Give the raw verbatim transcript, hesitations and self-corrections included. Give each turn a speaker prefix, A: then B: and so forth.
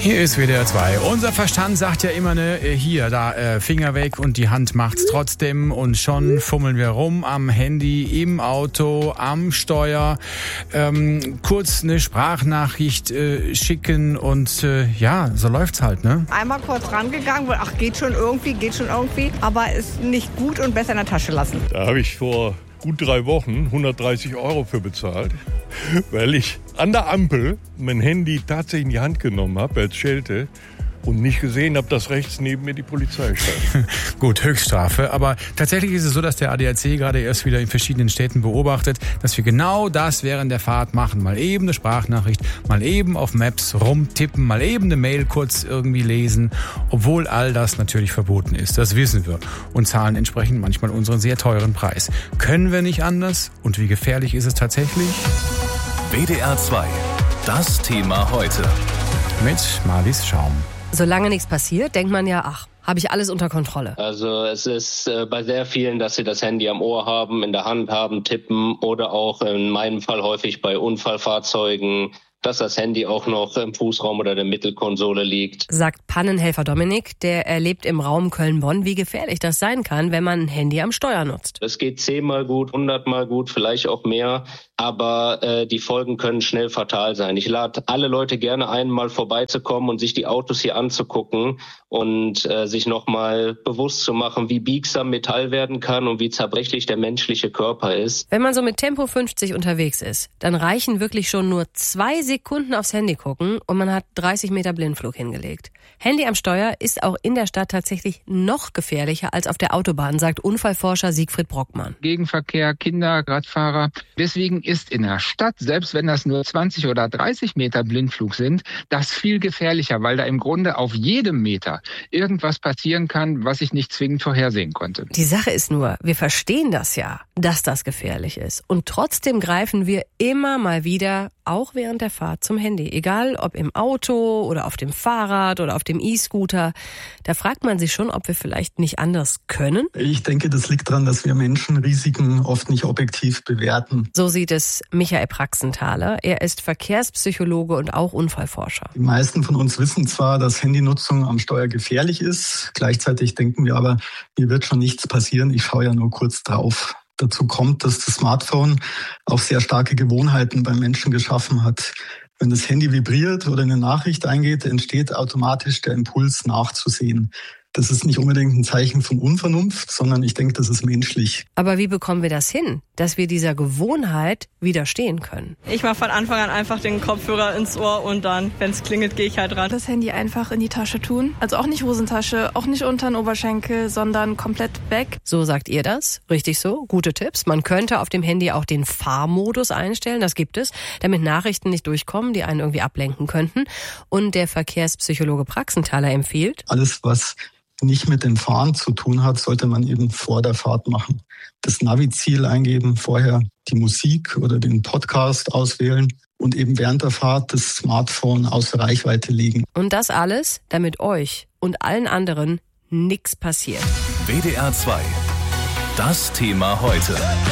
A: Hier ist W D R zwei. Unser Verstand sagt ja immer, ne, hier, da, äh, Finger weg und die Hand macht's trotzdem und schon fummeln wir rum am Handy, im Auto, am Steuer, ähm, kurz eine Sprachnachricht äh, schicken und äh, ja, so läuft's halt, ne?
B: Einmal kurz rangegangen, ach, geht schon irgendwie, geht schon irgendwie, aber ist nicht gut und besser in der Tasche lassen.
C: Da habe ich vor gut drei Wochen hundertdreißig Euro für bezahlt, weil ich an der Ampel mein Handy tatsächlich in die Hand genommen habe als Schelte und nicht gesehen habe, dass rechts neben mir die Polizei stand.
A: Gut, Höchststrafe. Aber tatsächlich ist es so, dass der A D A C gerade erst wieder in verschiedenen Städten beobachtet, dass wir genau das während der Fahrt machen. Mal eben eine Sprachnachricht, mal eben auf Maps rumtippen, mal eben eine Mail kurz irgendwie lesen. Obwohl all das natürlich verboten ist. Das wissen wir. Und zahlen entsprechend manchmal unseren sehr teuren Preis. Können wir nicht anders? Und wie gefährlich ist es tatsächlich?
D: W D R zwei. Das Thema heute.
A: Mit Marlies Schaum.
E: Solange nichts passiert, denkt man ja, ach, habe ich alles unter Kontrolle.
F: Also es ist äh, bei sehr vielen, dass sie das Handy am Ohr haben, in der Hand haben, tippen oder auch in meinem Fall häufig bei Unfallfahrzeugen, dass das Handy auch noch im Fußraum oder der Mittelkonsole liegt.
E: Sagt Pannenhelfer Dominik, der erlebt im Raum Köln-Bonn, wie gefährlich das sein kann, wenn man ein Handy am Steuer nutzt.
F: Es geht zehnmal gut, hundertmal gut, vielleicht auch mehr, aber äh, die Folgen können schnell fatal sein. Ich lade alle Leute gerne ein, mal vorbeizukommen und sich die Autos hier anzugucken und äh, sich nochmal bewusst zu machen, wie biegsam Metall werden kann und wie zerbrechlich der menschliche Körper ist.
E: Wenn man so mit Tempo fünfzig unterwegs ist, dann reichen wirklich schon nur zwei Sekunden aufs Handy gucken und man hat dreißig Meter Blindflug hingelegt. Handy am Steuer ist auch in der Stadt tatsächlich noch gefährlicher als auf der Autobahn, sagt Unfallforscher Siegfried Brockmann.
G: Gegenverkehr, Kinder, Radfahrer. Deswegen ist in der Stadt, selbst wenn das nur zwanzig oder dreißig Meter Blindflug sind, das viel gefährlicher, weil da im Grunde auf jedem Meter irgendwas passieren kann, was ich nicht zwingend vorhersehen konnte.
E: Die Sache ist nur, wir verstehen das ja, dass das gefährlich ist. Und trotzdem greifen wir immer mal wieder, auch während der Fahrt, zum Handy. Egal ob im Auto oder auf dem Fahrrad oder auf dem E-Scooter. Da fragt man sich schon, ob wir vielleicht nicht anders können.
H: Ich denke, das liegt daran, dass wir Menschen Risiken oft nicht objektiv bewerten.
E: So sieht es Michael Praxenthaler. Er ist Verkehrspsychologe und auch Unfallforscher.
H: Die meisten von uns wissen zwar, dass Handynutzung am Steuer gefährlich ist. Gleichzeitig denken wir aber, mir wird schon nichts passieren. Ich schaue ja nur kurz drauf. Dazu kommt, dass das Smartphone auch sehr starke Gewohnheiten beim Menschen geschaffen hat. Wenn das Handy vibriert oder eine Nachricht eingeht, entsteht automatisch der Impuls nachzusehen. Das ist nicht unbedingt ein Zeichen von Unvernunft, sondern ich denke, das ist menschlich.
E: Aber wie bekommen wir das hin, dass wir dieser Gewohnheit widerstehen können?
B: Ich mache von Anfang an einfach den Kopfhörer ins Ohr und dann, wenn es klingelt, gehe ich halt ran.
I: Das Handy einfach in die Tasche tun. Also auch nicht Hosentasche, auch nicht unter den Oberschenkel, sondern komplett weg.
E: So sagt ihr das? Richtig so? Gute Tipps. Man könnte auf dem Handy auch den Fahrmodus einstellen, das gibt es, damit Nachrichten nicht durchkommen, die einen irgendwie ablenken könnten. Und der Verkehrspsychologe Praxenthaler empfiehlt:
H: Alles, was nicht mit dem Fahren zu tun hat, sollte man eben vor der Fahrt machen. Das Navi-Ziel eingeben, vorher die Musik oder den Podcast auswählen und eben während der Fahrt das Smartphone außer Reichweite legen.
E: Und das alles, damit euch und allen anderen nichts passiert.
D: W D R zwei. Das Thema heute.